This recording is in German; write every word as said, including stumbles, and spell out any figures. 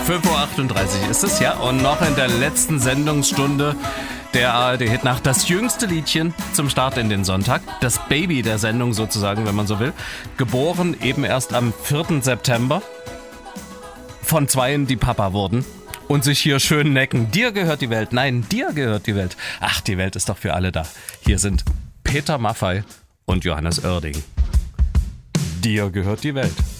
fünf Uhr achtunddreißig ist es, ja. Und noch in der letzten Sendungsstunde der A R D-Hit-Nacht das jüngste Liedchen zum Start in den Sonntag. Das Baby der Sendung sozusagen, wenn man so will. Geboren eben erst am vierten September. Von zweien, die Papa wurden. Und sich hier schön necken. Dir gehört die Welt. Nein, dir gehört die Welt. Ach, die Welt ist doch für alle da. Hier sind Peter Maffay und Johannes Oerding. Dir gehört die Welt.